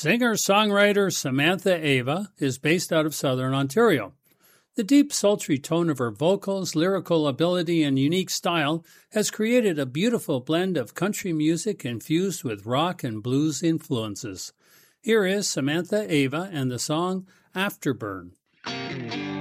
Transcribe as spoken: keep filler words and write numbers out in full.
Singer-songwriter Samantha Ava is based out of Southern Ontario. The deep, sultry tone of her vocals, lyrical ability, and unique style has created a beautiful blend of country music infused with rock and blues influences. Here is Samantha Ava and the song Afterburn.